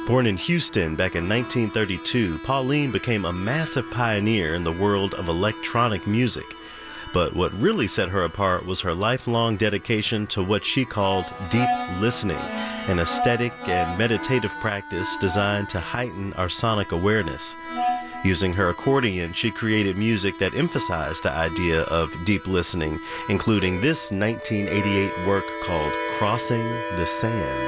Born in Houston back in 1932, Pauline became a massive pioneer in the world of electronic music. But what really set her apart was her lifelong dedication to what she called deep listening, an aesthetic and meditative practice designed to heighten our sonic awareness. Using her accordion, she created music that emphasized the idea of deep listening, including this 1988 work called Crossing the Sand.